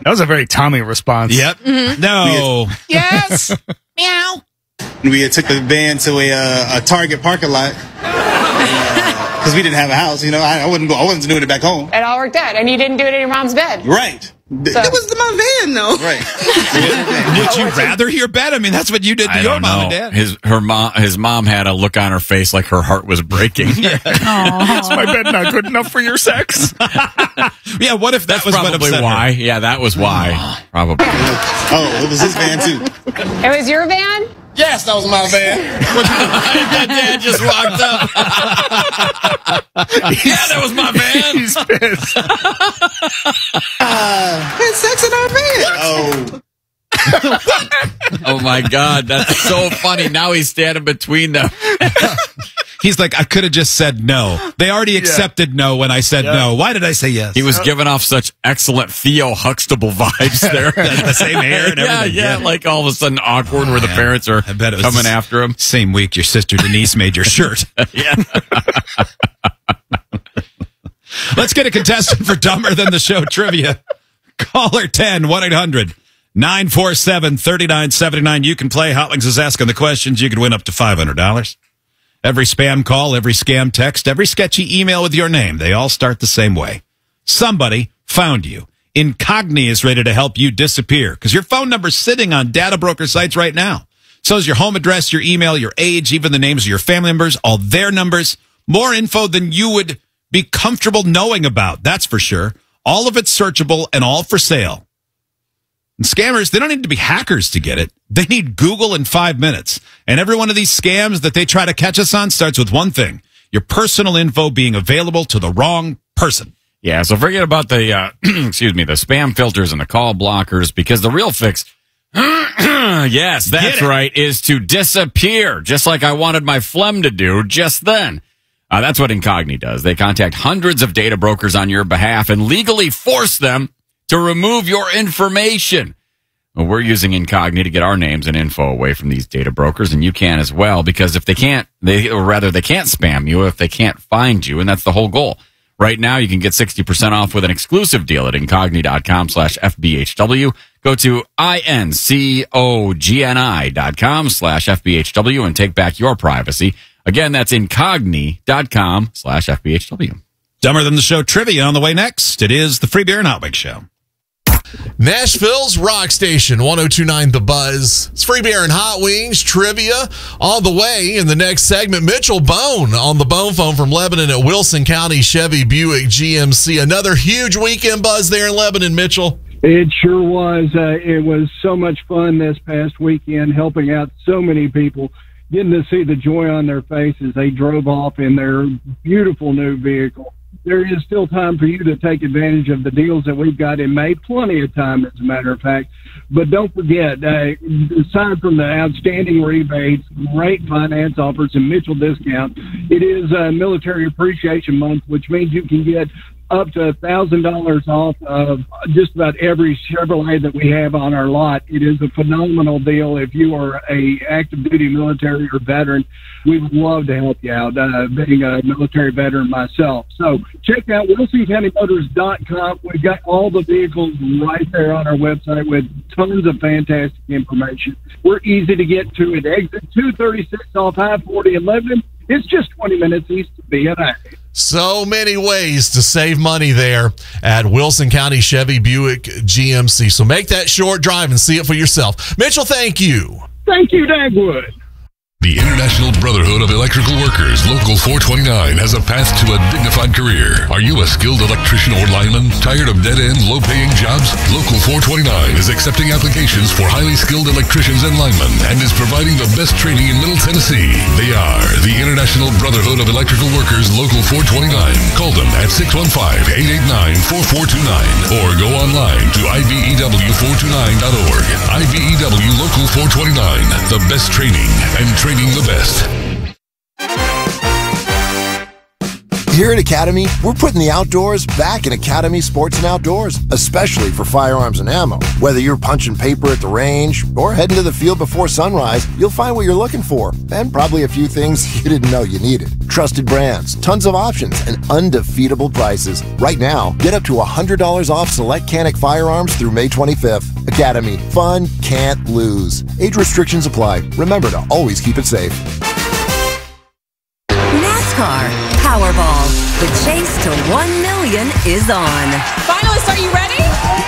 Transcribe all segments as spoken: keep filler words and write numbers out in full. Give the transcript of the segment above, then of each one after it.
That was a very Tommy response. Yep. Mm-hmm. No. Yes. Meow. We took the van to a, uh, a Target parking lot because uh, we didn't have a house. You know, I, I wouldn't go. I wasn't doing it back home. It all worked out, and you didn't do it in your mom's bed. Right. So. It was my van, though. Right. Would you rather your bed? I mean, that's what you did to I your don't mom know. and dad. His her mom, his mom had a look on her face like her heart was breaking. Yeah. Is my bed not good enough for your sex? Yeah. What if that That's was what probably upset why? her? Yeah, that was why. Probably. Oh, it was his van too. It was your van? Yes, that was my van. That dad just walked up. Yeah, that was my van. He's pissed. Uh, had sex in our van. Oh. Oh my God, that's so funny. Now he's standing between them. He's like, I could have just said no. They already accepted no when I said Yeah. no. Why did I say yes? He was giving off such excellent Theo Huxtable vibes there. The same hair and yeah, everything. yeah, Yeah. like all of a sudden awkward where the man. parents are I bet it was coming the after him. Same week your sister Denise made your shirt. Yeah. Let's get a contestant for Dumber Than the Show trivia. Caller ten, one eight hundred nine four seven three nine seven nine. You can play. Hotlings is asking the questions. You could win up to five hundred dollars. Every spam call, every scam text, every sketchy email with your name, they all start the same way. Somebody found you. Incogni is ready to help you disappear because your phone number's sitting on data broker sites right now. So is your home address, your email, your age, even the names of your family members, all their numbers, more info than you would be comfortable knowing about. That's for sure. All of it's searchable and all for sale. And scammers, they don't need to be hackers to get it. They need Google in five minutes. And every one of these scams that they try to catch us on starts with one thing: your personal info being available to the wrong person. Yeah, so forget about the, uh, excuse me, the spam filters and the call blockers, because the real fix, yes, that's right, is to disappear, just like I wanted my phlegm to do just then. Uh, that's what Incogni does. They contact hundreds of data brokers on your behalf and legally force them to remove your information. Well, we're using Incogni to get our names and info away from these data brokers, and you can as well, because if they can't, they, or rather they can't spam you if they can't find you, and that's the whole goal. Right now, you can get sixty percent off with an exclusive deal at incogni.com slash FBHW. Go to I-N-C-O-G-N-I dot com slash FBHW and take back your privacy. Again, that's incogni.com slash FBHW. Dumber Than the Show trivia on the way next. It is the Free Beer and Hot Wings Show. Nashville's Rock Station, one oh two point nine The Buzz. It's Free Beer and Hot Wings trivia on the way. In the next segment, Mitchell Bone on the Bone phone from Lebanon at Wilson County Chevy Buick G M C. Another huge weekend buzz there in Lebanon, Mitchell. It sure was. Uh, it was so much fun this past weekend, helping out so many people, getting to see the joy on their faces. They drove off in their beautiful new vehicle. There is still time for you to take advantage of the deals that we've got in May. Plenty of time, as a matter of fact. But don't forget, uh, aside from the outstanding rebates, great finance offers, and Mitchell discount, it is uh, Military Appreciation Month, which means you can get up to one thousand dollars off of just about every Chevrolet that we have on our lot. It is a phenomenal deal. If you are a active duty military or veteran, we would love to help you out, uh, being a military veteran myself. So check out wilson county motors dot com. We've got all the vehicles right there on our website with tons of fantastic information. We're easy to get to at exit two thirty-six off I forty in Lebanon. It's just twenty minutes east of B N A. So many ways to save money there at Wilson County Chevy Buick G M C. So make that short drive and see it for yourself. Mitchell, thank you. Thank you, Dagwood. The International Brotherhood of Electrical Workers, Local four twenty-nine, has a path to a dignified career. Are you a skilled electrician or lineman? Tired of dead-end, low-paying jobs? Local four twenty-nine is accepting applications for highly skilled electricians and linemen and is providing the best training in Middle Tennessee. They are the International Brotherhood of Electrical Workers, Local four twenty-nine. Call them at six one five, eight eight nine, four four two nine or go online to I B E W four two nine dot org. I B E W Local four twenty-nine, the best training and training the best. Here at Academy, we're putting the outdoors back in Academy Sports and Outdoors, especially for firearms and ammo. Whether you're punching paper at the range or heading to the field before sunrise, you'll find what you're looking for, and probably a few things you didn't know you needed. Trusted brands, tons of options, and undefeatable prices. Right now, get up to one hundred dollars off select Canic firearms through May twenty-fifth. Academy, fun can't lose. Age restrictions apply. Remember to always keep it safe. NASCAR Powerball. The chase to one million is on. Finalists, are you ready?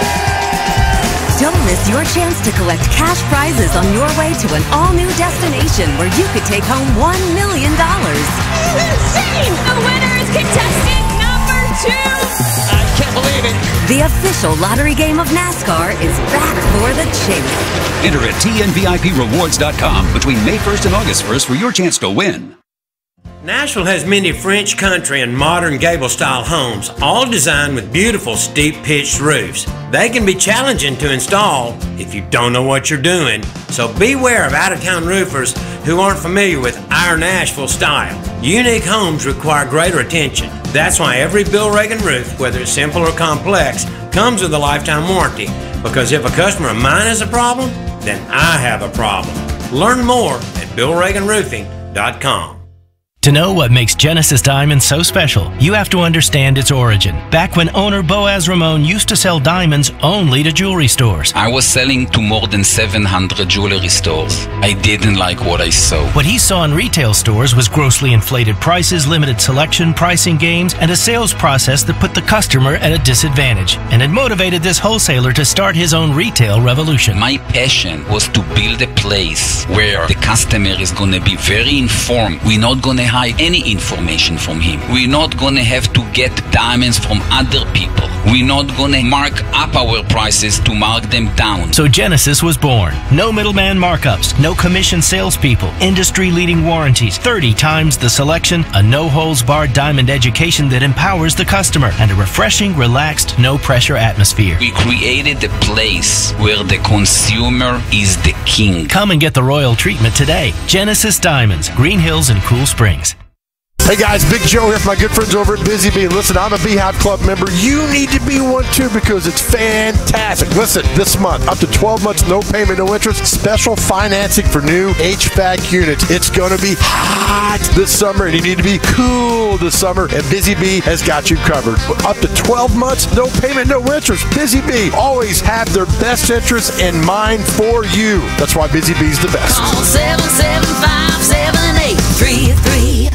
Don't miss your chance to collect cash prizes on your way to an all-new destination where you could take home one million dollars. This is insane! The winner is contestant number two! I can't believe it! The official lottery game of NASCAR is back for the chase. Enter at T N V I P rewards dot com between May first and August first for your chance to win. Nashville has many French country and modern gable-style homes, all designed with beautiful steep-pitched roofs. They can be challenging to install if you don't know what you're doing, so beware of out-of-town roofers who aren't familiar with our Nashville style. Unique homes require greater attention. That's why every Bill Reagan roof, whether it's simple or complex, comes with a lifetime warranty, because if a customer of mine has a problem, then I have a problem. Learn more at Bill Reagan Roofing dot com. To know what makes Genesis Diamonds so special, you have to understand its origin. Back when owner Boaz Ramon used to sell diamonds only to jewelry stores. I was selling to more than seven hundred jewelry stores. I didn't like what I saw. What he saw in retail stores was grossly inflated prices, limited selection, pricing games, and a sales process that put the customer at a disadvantage. And it motivated this wholesaler to start his own retail revolution. My passion was to build a place where the customer is going to be very informed. We're not going to hide any information from him. We're not going to have to get diamonds from other people. We're not going to mark up our prices to mark them down. So Genesis was born. No middleman markups, no commission salespeople, industry-leading warranties, thirty times the selection, a no-holds-barred diamond education that empowers the customer, and a refreshing, relaxed, no-pressure atmosphere. We created a place where the consumer is the king. Come and get the royal treatment today. Genesis Diamonds, Green Hills and Cool Springs. Hey guys, Big Joe here from my good friends over at Busy Bee. Listen, I'm a Beehive Club member. You need to be one too because it's fantastic. Listen, this month, up to twelve months, no payment, no interest, special financing for new H V A C units. It's going to be hot this summer and you need to be cool this summer, and Busy Bee has got you covered. Up to twelve months, no payment, no interest. Busy Bee always have their best interests in mind for you. That's why Busy Bee's the best. Call seven seven five, seven eight three three.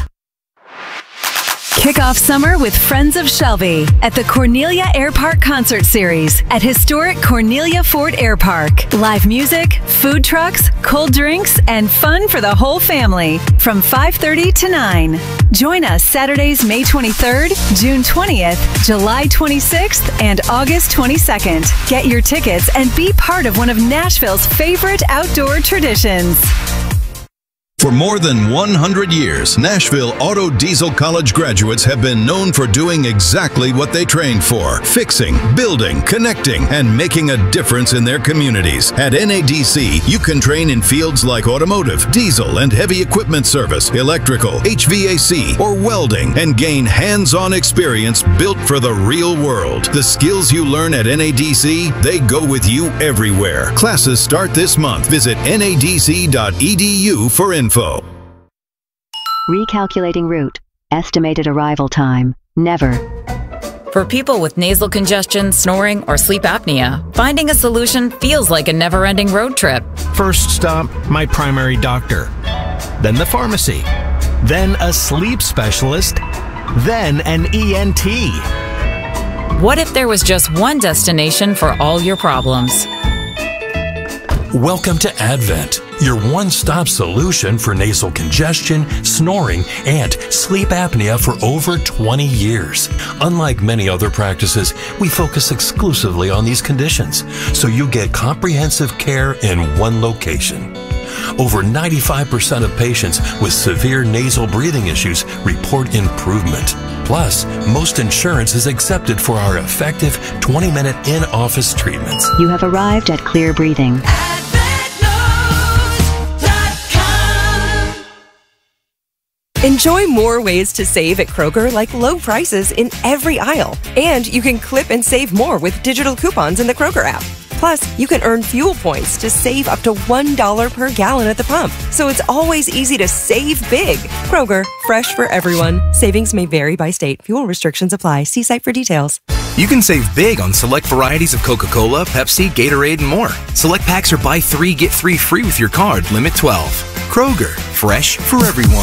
Kick off summer with Friends of Shelby at the Cornelia Air Park Concert Series at historic Cornelia Ford Air Park. Live music, food trucks, cold drinks, and fun for the whole family from five thirty to nine. Join us Saturdays, May twenty-third, June twentieth, July twenty-sixth, and August twenty-second. Get your tickets and be part of one of Nashville's favorite outdoor traditions. For more than one hundred years, Nashville Auto Diesel College graduates have been known for doing exactly what they trained for: fixing, building, connecting, and making a difference in their communities. At N A D C, you can train in fields like automotive, diesel and heavy equipment service, electrical, H V A C, or welding, and gain hands-on experience built for the real world. The skills you learn at N A D C, they go with you everywhere. Classes start this month. Visit N A D C dot E D U for info. Info. Recalculating route. Estimated arrival time. Never. For people with nasal congestion, snoring, or sleep apnea, finding a solution feels like a never-ending road trip. First stop, my primary doctor. Then the pharmacy. Then a sleep specialist. Then an E N T. What if there was just one destination for all your problems? Welcome to Advent, your one-stop solution for nasal congestion, snoring, and sleep apnea for over twenty years. Unlike many other practices, we focus exclusively on these conditions, so you get comprehensive care in one location. Over ninety-five percent of patients with severe nasal breathing issues report improvement. Plus, most insurance is accepted for our effective twenty-minute in-office treatments. You have arrived at Clear Breathing. Enjoy more ways to save at Kroger, like low prices in every aisle. And you can clip and save more with digital coupons in the Kroger app. Plus, you can earn fuel points to save up to one dollar per gallon at the pump. So it's always easy to save big. Kroger, fresh for everyone. Savings may vary by state. Fuel restrictions apply. See site for details. You can save big on select varieties of Coca-Cola, Pepsi, Gatorade, and more. Select packs are buy three, get three free with your card. Limit twelve. Kroger, fresh for everyone.